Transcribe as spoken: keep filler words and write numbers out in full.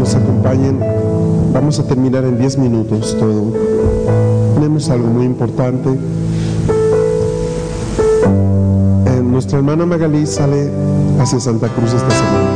nos acompañen. Vamos a terminar en diez minutos todo. Tenemos algo muy importante. Eh, nuestra hermana Magalí sale hacia Santa Cruz esta semana.